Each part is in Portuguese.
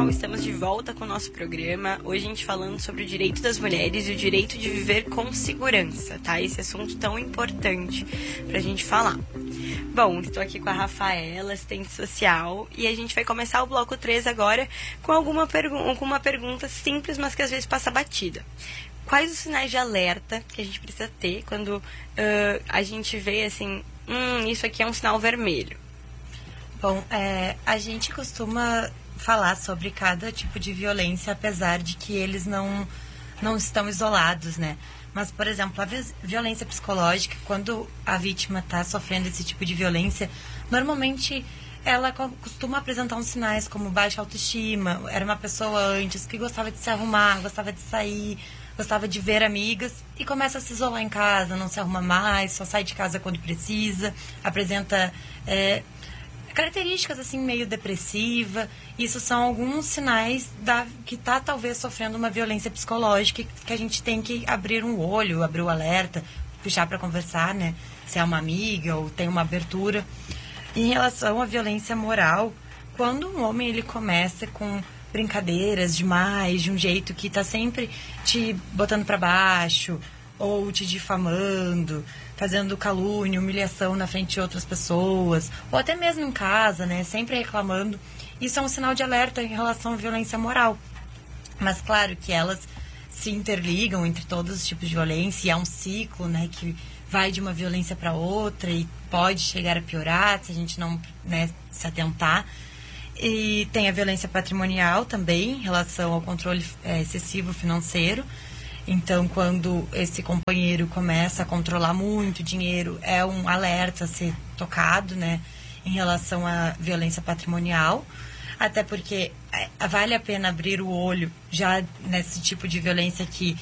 pessoal, estamos de volta com o nosso programa. Hoje a gente falando sobre o direito das mulheres e o direito de viver com segurança, tá? Esse assunto tão importante pra gente falar. Bom, estou aqui com a Rafaela, assistente social, e a gente vai começar o bloco 3 agora com uma pergunta simples, mas que às vezes passa batida. Quais os sinais de alerta que a gente precisa ter quando a gente vê assim, isso aqui é um sinal vermelho? Bom, a gente costuma falar sobre cada tipo de violência, apesar de que eles não estão isolados, né? Mas, por exemplo, a violência psicológica, quando a vítima está sofrendo esse tipo de violência, normalmente ela costuma apresentar uns sinais como baixa autoestima. Era uma pessoa antes que gostava de se arrumar, gostava de sair, gostava de ver amigas e começa a se isolar em casa, não se arruma mais, só sai de casa quando precisa, apresenta características assim meio depressiva. Isso são alguns sinais que está talvez sofrendo uma violência psicológica, que a gente tem que abrir um olho, abrir o alerta, puxar para conversar, né? Se é uma amiga ou tem uma abertura. Em relação à violência moral, quando um homem ele começa com brincadeiras demais, de um jeito que está sempre te botando para baixo ou te difamando, fazendo calúnia, humilhação na frente de outras pessoas, ou até mesmo em casa, né, sempre reclamando, isso é um sinal de alerta em relação à violência moral. Mas claro que elas se interligam entre todos os tipos de violência, e é um ciclo, né, que vai de uma violência para outra e pode chegar a piorar se a gente não, né, se atentar. E tem a violência patrimonial também, em relação ao controle excessivo financeiro. Então, quando esse companheiro começa a controlar muito dinheiro, é um alerta a ser tocado, né, em relação à violência patrimonial. Até porque vale a pena abrir o olho já nesse tipo de violência que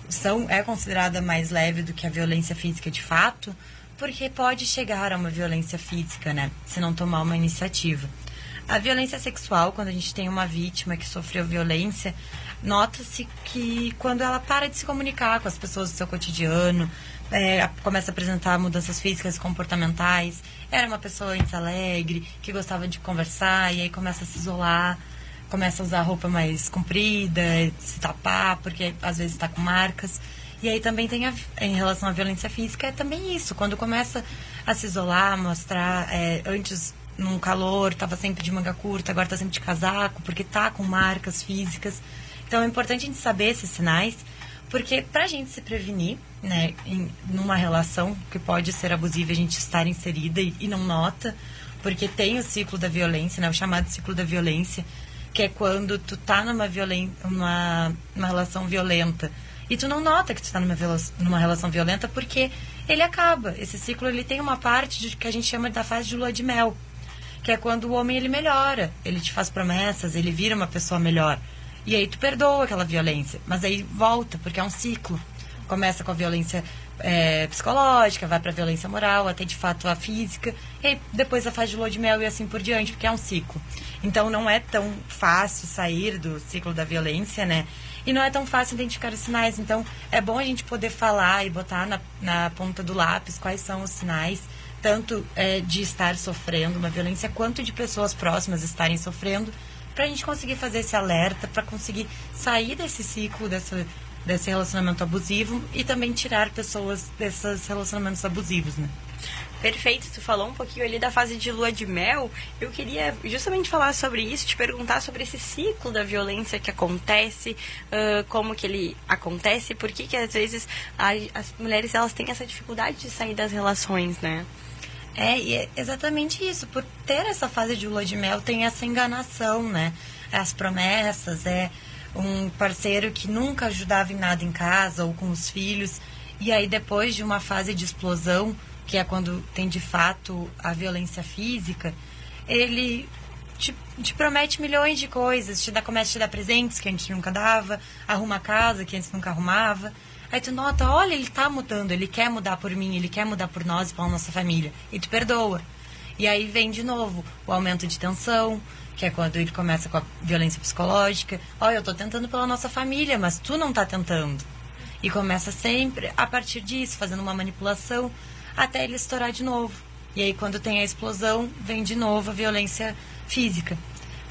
é considerada mais leve do que a violência física de fato, porque pode chegar a uma violência física, né, se não tomar uma iniciativa. A violência sexual, quando a gente tem uma vítima que sofreu violência, nota-se que quando ela para de se comunicar com as pessoas do seu cotidiano, começa a apresentar mudanças físicas e comportamentais. Era uma pessoa antes alegre, que gostava de conversar, e aí começa a se isolar, começa a usar roupa mais comprida, se tapar, porque às vezes está com marcas. E aí também tem, em relação à violência física, é também isso. Quando começa a se isolar, mostrar, antes num calor, estava sempre de manga curta, agora está sempre de casaco, porque está com marcas físicas. Então é importante a gente saber esses sinais, porque para a gente se prevenir, né, numa relação que pode ser abusiva, a gente estar inserida e não nota, porque tem o ciclo da violência, né, o chamado ciclo da violência, que é quando tu tá numa relação violenta e tu não nota que tu tá numa relação violenta, porque ele acaba. Esse ciclo ele tem uma parte que a gente chama da fase de lua de mel, que é quando o homem ele melhora, ele te faz promessas, ele vira uma pessoa melhor. E aí tu perdoa aquela violência, mas aí volta, porque é um ciclo. Começa com a violência psicológica, vai pra violência moral, até de fato a física, e aí depois a fase de lua de mel e assim por diante, porque é um ciclo. Então não é tão fácil sair do ciclo da violência, né? E não é tão fácil identificar os sinais. Então é bom a gente poder falar e botar na ponta do lápis quais são os sinais, tanto de estar sofrendo uma violência, quanto de pessoas próximas estarem sofrendo, para a gente conseguir fazer esse alerta, para conseguir sair desse ciclo, desse relacionamento abusivo, e também tirar pessoas desses relacionamentos abusivos, né? Perfeito, tu falou um pouquinho ali da fase de lua de mel. Eu queria justamente falar sobre isso, te perguntar sobre esse ciclo da violência que acontece, como que ele acontece, por que às vezes as mulheres elas têm essa dificuldade de sair das relações, né? E é exatamente isso. Por ter essa fase de lua de mel, tem essa enganação, né? As promessas, um parceiro que nunca ajudava em nada em casa ou com os filhos. E aí, depois de uma fase de explosão, que é quando tem de fato a violência física, ele te promete milhões de coisas, começa a te dar presentes que antes nunca dava, arruma a casa que antes nunca arrumava. Aí tu nota, olha, ele tá mudando, ele quer mudar por mim, ele quer mudar por nós e pela nossa família. E tu perdoa. E aí vem de novo o aumento de tensão, que é quando ele começa com a violência psicológica. Olha, eu tô tentando pela nossa família, mas tu não tá tentando. E começa sempre a partir disso, fazendo uma manipulação, até ele estourar de novo. E aí quando tem a explosão, vem de novo a violência física.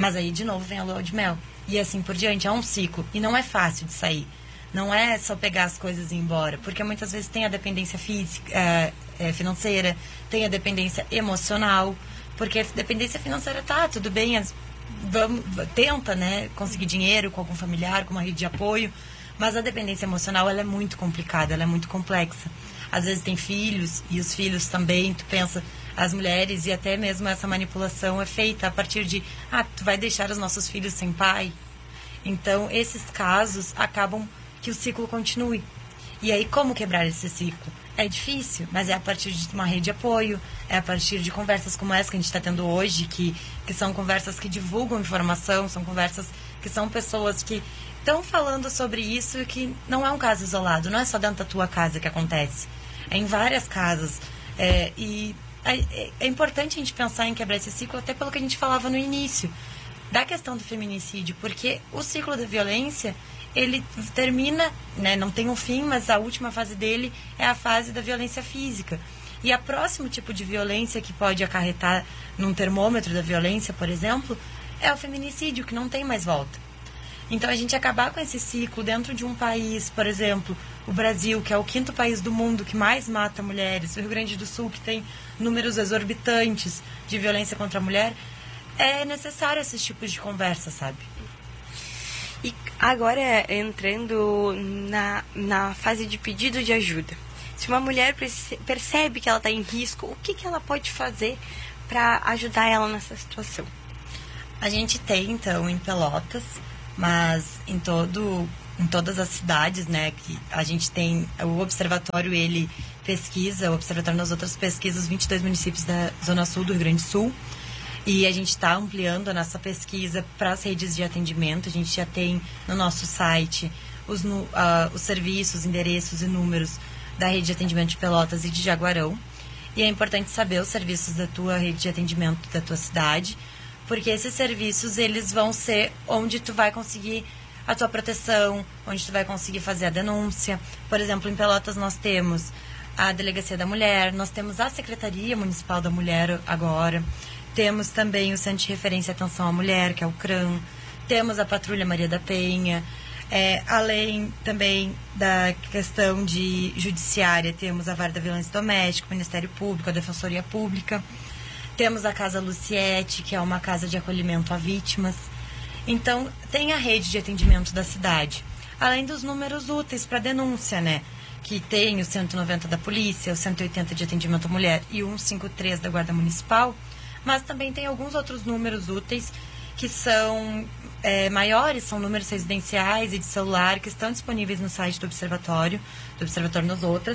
Mas aí, de novo, vem a lua de mel. E assim por diante, é um ciclo. E não é fácil de sair. Não é só pegar as coisas e ir embora. Porque muitas vezes tem a dependência física, financeira, tem a dependência emocional. Porque a dependência financeira tá, tudo bem, tenta, né, conseguir dinheiro com algum familiar, com uma rede de apoio. Mas a dependência emocional, ela é muito complicada, ela é muito complexa. Às vezes tem filhos, e os filhos também, tu pensa, as mulheres, e até mesmo essa manipulação é feita a partir de, tu vai deixar os nossos filhos sem pai? Então, esses casos acabam que o ciclo continue. E aí, como quebrar esse ciclo? É difícil, mas é a partir de uma rede de apoio, é a partir de conversas como essa que a gente está tendo hoje, que são conversas que divulgam informação, são conversas que são pessoas que estão falando sobre isso e que não é um caso isolado, não é só dentro da tua casa que acontece, é em várias casas. É importante a gente pensar em quebrar esse ciclo, até pelo que a gente falava no início, da questão do feminicídio, porque o ciclo da violência, ele termina, né, não tem um fim, mas a última fase dele é a fase da violência física. E o próximo tipo de violência que pode acarretar num termômetro da violência, por exemplo, é o feminicídio, que não tem mais volta. Então, a gente acabar com esse ciclo dentro de um país, por exemplo, o Brasil, que é o 5º país do mundo que mais mata mulheres, o Rio Grande do Sul, que tem números exorbitantes de violência contra a mulher, é necessário esses tipos de conversa, sabe? E agora, entrando na fase de pedido de ajuda. Se uma mulher percebe que ela está em risco, o que ela pode fazer para ajudar ela nessa situação? A gente tem, então, em Pelotas, mas em todas as cidades, né, que a gente tem, o observatório, ele pesquisa, o observatório nas outras pesquisas, 22 municípios da Zona Sul do Rio Grande do Sul, e a gente está ampliando a nossa pesquisa para as redes de atendimento. A gente já tem no nosso site os serviços, endereços e números da rede de atendimento de Pelotas e de Jaguarão, e é importante saber os serviços da tua rede de atendimento da tua cidade, porque esses serviços, eles vão ser onde tu vai conseguir a tua proteção, onde tu vai conseguir fazer a denúncia. Por exemplo, em Pelotas nós temos a Delegacia da Mulher, nós temos a Secretaria Municipal da Mulher agora, temos também o Centro de Referência e Atenção à Mulher, que é o CRAM, temos a Patrulha Maria da Penha, além também da questão de judiciária, temos a Vara da Violência Doméstica, o Ministério Público, a Defensoria Pública. Temos a Casa Luciete, que é uma casa de acolhimento a vítimas. Então, tem a rede de atendimento da cidade. Além dos números úteis para denúncia, né? Que tem o 190 da polícia, o 180 de atendimento à mulher e o 153 da Guarda Municipal. Mas também tem alguns outros números úteis que são maiores, são números residenciais e de celular, que estão disponíveis no site do Observatório Nas Outras,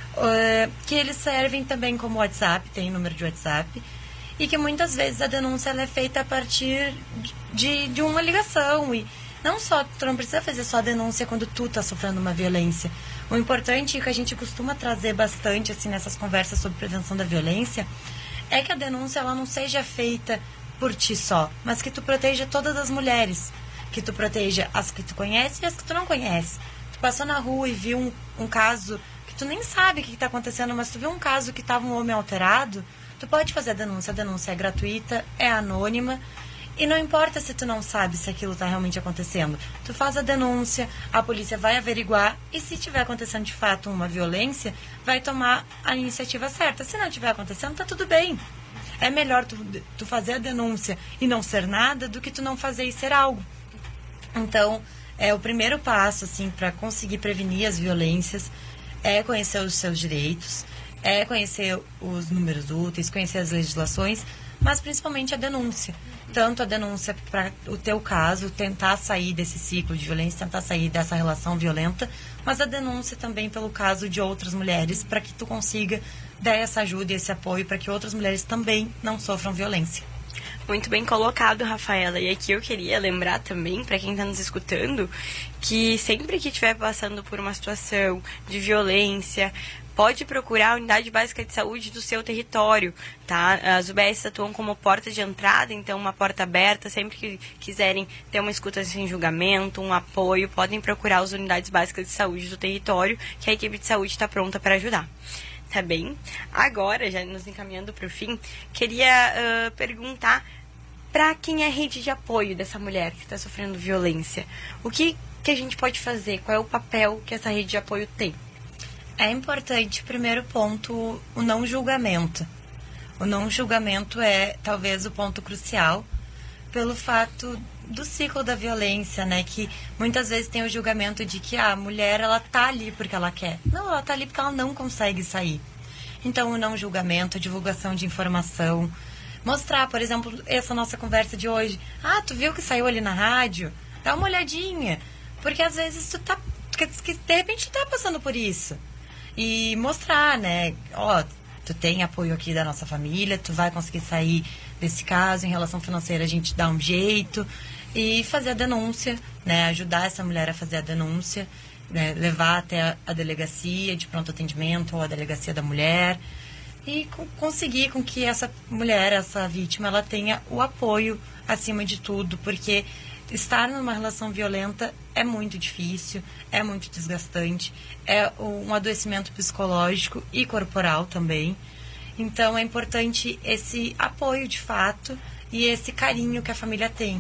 que eles servem também como WhatsApp, tem número de WhatsApp, e que muitas vezes a denúncia ela é feita a partir de uma ligação. E não só, tu não precisa fazer só a denúncia quando tu tá sofrendo uma violência. O importante, que a gente costuma trazer bastante assim nessas conversas sobre prevenção da violência, é que a denúncia ela não seja feita por ti só, mas que tu proteja todas as mulheres, que tu proteja as que tu conhece e as que tu não conhece. Tu passou na rua e viu um caso que tu nem sabe o que está acontecendo, mas tu viu um caso que estava um homem alterado, tu pode fazer a denúncia é gratuita, é anônima, e não importa se tu não sabe se aquilo está realmente acontecendo. Tu faz a denúncia, a polícia vai averiguar, e se tiver acontecendo de fato uma violência, vai tomar a iniciativa certa. Se não tiver acontecendo, tá tudo bem. É melhor tu fazer a denúncia e não ser nada do que tu não fazer e ser algo. Então, o primeiro passo, assim, para conseguir prevenir as violências é conhecer os seus direitos, é conhecer os números úteis, conhecer as legislações, mas principalmente a denúncia. Tanto a denúncia para o teu caso, tentar sair desse ciclo de violência, tentar sair dessa relação violenta, mas a denúncia também pelo caso de outras mulheres, para que tu consiga dar essa ajuda e esse apoio para que outras mulheres também não sofram violência. Muito bem colocado, Rafaela. E aqui eu queria lembrar também, para quem está nos escutando, que sempre que estiver passando por uma situação de violência, pode procurar a unidade básica de saúde do seu território, tá? As UBS atuam como porta de entrada, então uma porta aberta, sempre que quiserem ter uma escuta sem julgamento, um apoio, podem procurar as unidades básicas de saúde do território, que a equipe de saúde está pronta para ajudar. Tá bem? Agora, já nos encaminhando para o fim, queria perguntar para quem é rede de apoio dessa mulher que está sofrendo violência, o que a gente pode fazer? Qual é o papel que essa rede de apoio tem? É importante, primeiro ponto, o não julgamento. O não julgamento é talvez o ponto crucial, pelo fato do ciclo da violência, né? Que muitas vezes tem o julgamento de que a mulher, ela tá ali porque ela quer. Não, ela tá ali porque ela não consegue sair. Então, o não julgamento, a divulgação de informação. Mostrar, por exemplo, essa nossa conversa de hoje. Ah, tu viu que saiu ali na rádio? Dá uma olhadinha. Porque às vezes de repente tu tá passando por isso. E mostrar, né? Ó, tu tem apoio aqui da nossa família, tu vai conseguir sair desse caso. Em relação financeira, a gente dá um jeito. E fazer a denúncia, né? Ajudar essa mulher a fazer a denúncia, né? Levar até a delegacia de pronto atendimento ou a delegacia da mulher. E conseguir com que essa mulher, essa vítima, ela tenha o apoio acima de tudo. Porque estar numa relação violenta é muito difícil, é muito desgastante, é um adoecimento psicológico e corporal também. Então é importante esse apoio de fato e esse carinho que a família tem.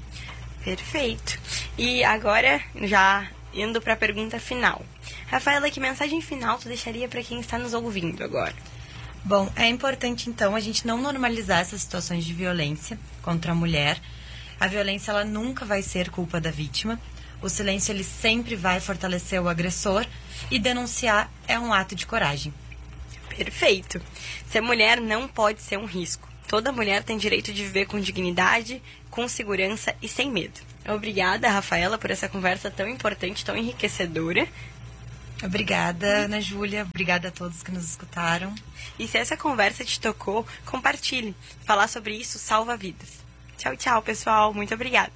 Perfeito. E agora, já indo para a pergunta final. Rafaela, que mensagem final tu deixaria para quem está nos ouvindo agora? Bom, é importante então a gente não normalizar essas situações de violência contra a mulher. A violência, ela nunca vai ser culpa da vítima. O silêncio, ele sempre vai fortalecer o agressor. E denunciar é um ato de coragem. Perfeito. Ser mulher não pode ser um risco. Toda mulher tem direito de viver com dignidade, com segurança e sem medo. Obrigada, Rafaela, por essa conversa tão importante, tão enriquecedora. Obrigada, Ana Júlia. Obrigada a todos que nos escutaram. E se essa conversa te tocou, compartilhe. Falar sobre isso salva vidas. Tchau, tchau, pessoal. Muito obrigada.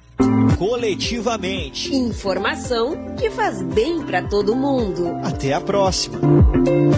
Coletivamente. Informação que faz bem para todo mundo. Até a próxima.